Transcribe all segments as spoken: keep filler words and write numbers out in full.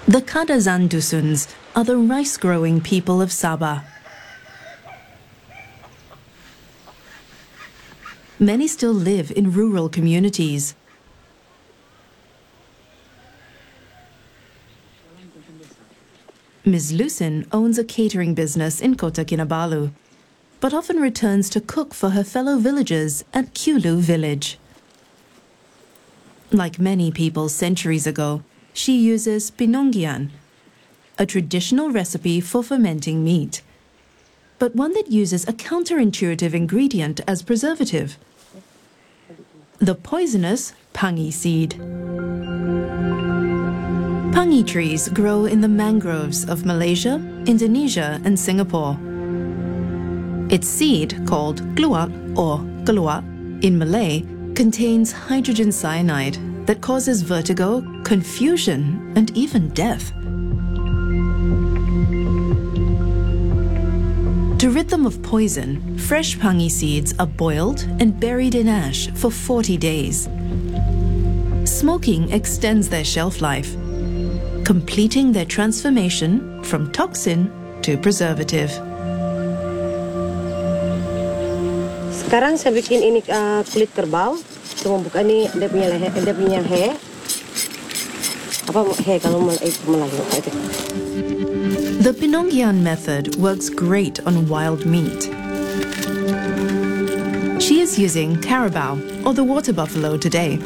The Kadazan Dusuns are the rice-growing people of Sabah. Many still live in rural communities. Miz Lucen owns a catering business in Kota Kinabalu, but often returns to cook for her fellow villagers at Kulu village. Like many people centuries ago, she uses pinonggian, a traditional recipe for fermenting meat, but one that uses a counterintuitive ingredient as preservative: the poisonous pangi seed. Pangi trees grow in the mangroves of Malaysia, Indonesia, and Singapore. Its seed, called gluak or keluak in Malay, contains hydrogen cyanide that causes vertigo, confusion, and even death. To rid them of poison, fresh pangi seeds are boiled and buried in ash for forty days. Smoking extends their shelf life, completing their transformation from toxin to preservative. Sekarang saya bikin ini uh, kulit kerbau. Cuma buka ini dia punya leher, dia punya hair. Apa hair kalau Melayu? The pinonggian method works great on wild meat. She is using carabao, or the water buffalo today.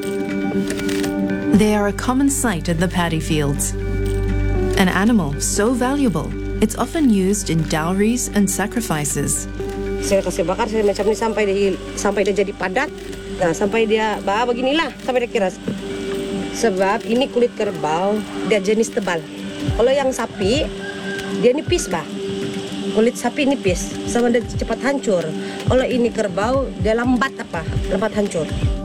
They are a common sight in the paddy fields. An animal so valuable, it's often used in dowries and sacrifices. Saya kasih bakar saya macam ni sampai dia sampai dia jadi padat. Nah, sampai dia bah beginilah sampai dia keras. Sebab ini kulit kerbau dia jenis tebal. Kalau yang sapi dia nipis bah. Kulit sapi nipis, sama dia cepat hancur. Kalau ini kerbau dia lambat apa? Lambat hancur.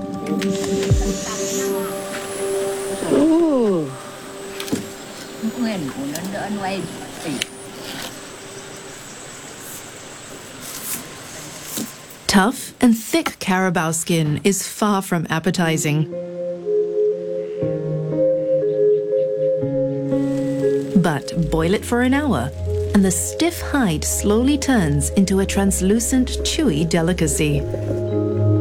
Uh. Tough and thick carabao skin is far from appetizing. But boil it for an hour, and the stiff hide slowly turns into a translucent, chewy delicacy.